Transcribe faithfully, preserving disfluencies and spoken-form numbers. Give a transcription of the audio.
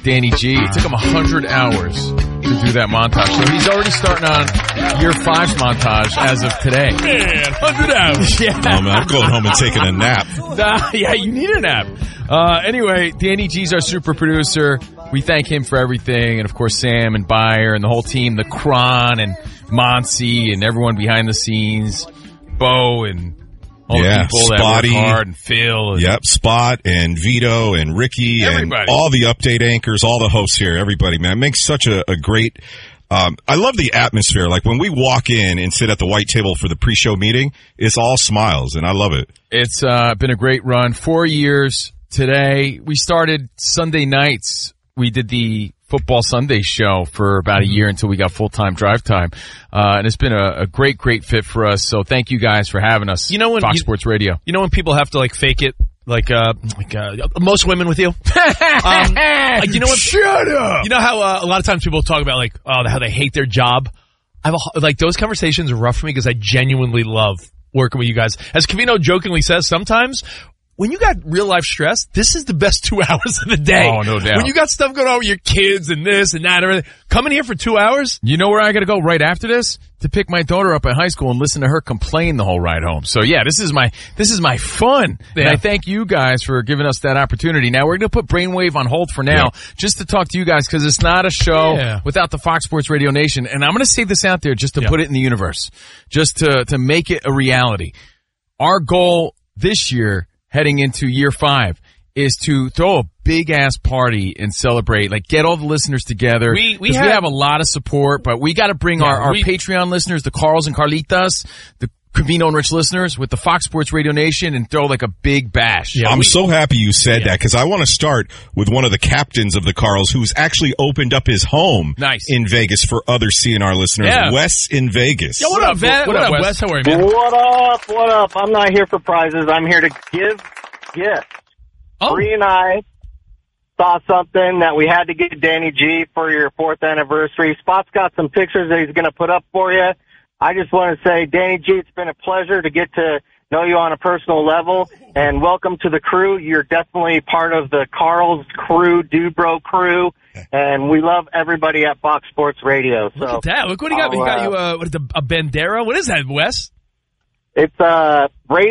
Danny G. It took him one hundred hours to do that montage. So he's already starting on year five's montage as of today. Man, one hundred hours. Yeah. Oh, man, I'm going home and taking a nap. Nah, yeah, you need a nap. Uh, anyway, Danny G's our super producer. We thank him for everything. And, of course, Sam and Bayer and the whole team, the Kron and Monsi and everyone behind the scenes, Bo and all yeah, the people Spotty, that work hard, and Phil. And yep, Spot and Vito and Ricky everybody. And all the update anchors, all the hosts here, everybody, man. It makes such a, a great um I love the atmosphere. Like when we walk in and sit at the white table for the pre-show meeting, it's all smiles, and I love it. It's uh, been a great run. Four years today. We started Sunday nights. We did the Football Sunday show for about a year until we got full-time drive time. Uh, and it's been a, a great, great fit for us. So thank you guys for having us. You know when Fox you, Sports Radio. You know when people have to like fake it, like uh, like uh, most women with you. um, like, you know what? Shut up. You know how uh, a lot of times people talk about like oh how they hate their job. I have a, like those conversations are rough for me because I genuinely love working with you guys. As Covino jokingly says, sometimes when you got real life stress, this is the best two hours of the day. Oh, no doubt. When you got stuff going on with your kids and this and that and everything, coming here for two hours. You know where I got to go right after this? To pick my daughter up at high school and listen to her complain the whole ride home. So yeah, this is my, this is my fun. Yeah. And I thank you guys for giving us that opportunity. Now we're going to put Brainwave on hold for now, Yeah. just to talk to you guys, because it's not a show Yeah. without the Fox Sports Radio Nation. And I'm going to say this out there just to Yeah. put it in the universe, just to, to make it a reality. Our goal this year, heading into year five, is to throw a big ass party and celebrate, like get all the listeners together. We- we 'Cause have- we have a lot of support, but we got to bring Yeah, our, our we- Patreon listeners, the Carls and Carlitas, the Covino and Rich listeners with the Fox Sports Radio Nation and throw like a big bash. Yeah. I'm we- so happy you said Yeah. that because I want to start with one of the captains of the Carls who's actually opened up his home Nice. in Vegas for other C N R listeners. Yeah. Wes in Vegas. Yo, what, What up, up, Vet? what What, up, up, Wes? Wes? How are you, man? What up? What up? I'm not here for prizes. I'm here to give gifts. Oh, Bree and I saw something that we had to get Danny G for your fourth anniversary. Spot's got some pictures that he's going to put up for you. I just want to say, Danny G, it's been a pleasure to get to know you on a personal level, and welcome to the crew. You're definitely part of the Carl's crew, Dubro crew, and we love everybody at Fox Sports Radio. So look at that. Look what he got. I'll, He got uh, you uh, what is the, a bandera. What is that, Wes? it's uh, radio.